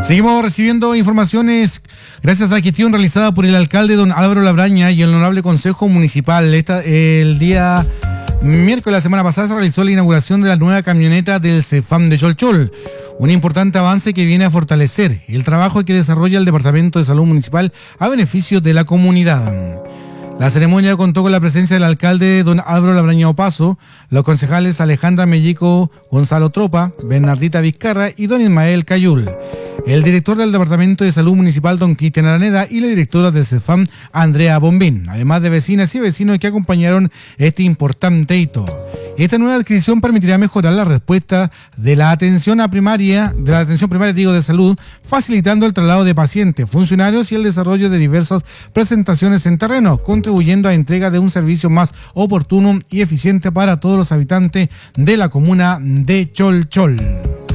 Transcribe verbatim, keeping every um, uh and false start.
Seguimos recibiendo informaciones gracias a la gestión realizada por el alcalde don Álvaro Labraña y el honorable Consejo Municipal. Esta, el día miércoles de la semana pasada se realizó la inauguración de la nueva camioneta del CEFAM de Cholchol, un importante avance que viene a fortalecer el trabajo que desarrolla el Departamento de Salud Municipal a beneficio de la comunidad. La ceremonia contó con la presencia del alcalde don Álvaro Labraña Opaso, los concejales Alejandra Mellico, Gonzalo Tropa, Bernardita Vizcarra y don Ismael Cayul, el director del Departamento de Salud Municipal don Cristian Araneda y la directora del CEFAM Andrea Bombín, además de vecinas y vecinos que acompañaron este importante hito. Esta nueva adquisición permitirá mejorar la respuesta de la atención a primaria, de la atención primaria digo de salud, facilitando el traslado de pacientes, funcionarios y el desarrollo de diversas presentaciones en terreno, contribuyendo a la entrega de un servicio más oportuno y eficiente para todos los habitantes de la comuna de Cholchol.